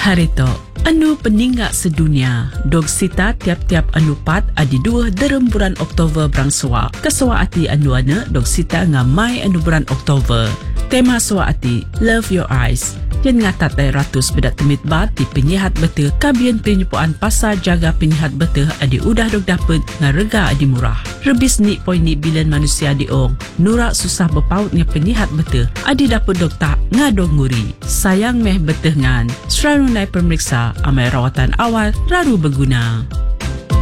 Harito, anu peningak sedunia. Dog sita tiap-tiap anu pat adi 2 derem bulan Oktober brangsua. Kesua ati anu ana dog sita ngamai anu bulan Oktober. Tema sua ati Love Your Eyes. Yang ngatat dari ratus bedak temit bat di penyihat betah kabian penyupuan pasar jaga penyihat betah adi udah dok dapat ngarega adi murah. Rebis ni poin ni bilan manusia di ong. Nurak susah berpautnya penyihat betah adi dapat dok tak ngadong nguri. Sayang meh betah ngan. Selalu naik pemeriksa amai rawatan awal raru berguna.